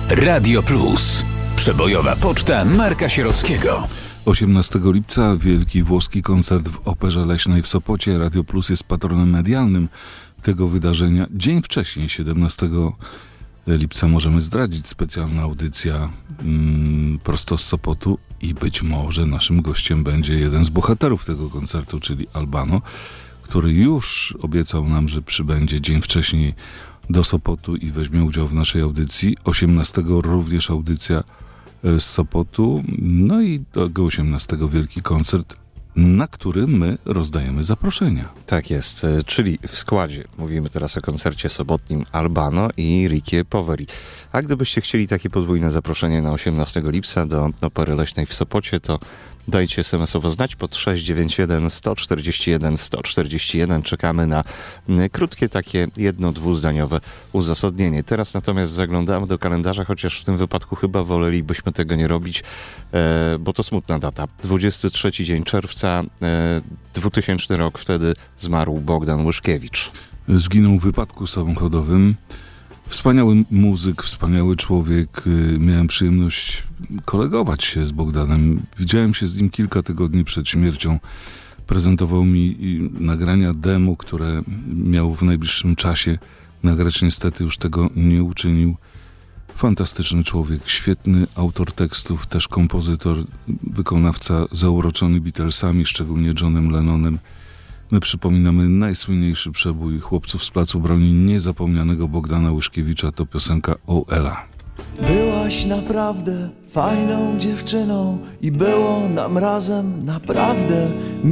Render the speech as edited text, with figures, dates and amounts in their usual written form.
Radio Plus. Przebojowa poczta Marka Sierockiego. 18 lipca wielki włoski koncert w Operze Leśnej w Sopocie. Radio Plus jest patronem medialnym tego wydarzenia. Dzień wcześniej, 17 lipca, możemy zdradzić, specjalna audycja prosto z Sopotu i być może naszym gościem będzie jeden z bohaterów tego koncertu, czyli Albano, który już obiecał nam, że przybędzie dzień wcześniej do Sopotu i weźmie udział w naszej audycji. 18 również audycja z Sopotu, no i do 18 wielki koncert, na który my rozdajemy zaproszenia. Tak jest, czyli w składzie mówimy teraz o koncercie sobotnim Albano i Ricky Poveri. A gdybyście chcieli takie podwójne zaproszenie na 18 lipca do Opery Leśnej w Sopocie, to dajcie SMS-owo znać pod 691 141 141. Czekamy na krótkie, takie jedno-dwuzdaniowe uzasadnienie. Teraz natomiast zaglądamy do kalendarza, chociaż w tym wypadku chyba wolelibyśmy tego nie robić, bo to smutna data. 23 dzień czerwca, 2000 rok, wtedy zmarł Bogdan Łyszkiewicz. Zginął w wypadku samochodowym. Wspaniały muzyk, wspaniały człowiek. Miałem przyjemność kolegować się z Bogdanem. Widziałem się z nim kilka tygodni przed śmiercią. Prezentował mi nagrania demo, które miał w najbliższym czasie nagrać. Niestety już tego nie uczynił. Fantastyczny człowiek, świetny autor tekstów, też kompozytor, wykonawca zauroczony Beatlesami, szczególnie Johnem Lennonem. My przypominamy najsłynniejszy przebój chłopców z Placu Broni, niezapomnianego Bogdana Łyszkiewicza, to piosenka O Ela. Byłaś naprawdę fajną dziewczyną i było nam razem naprawdę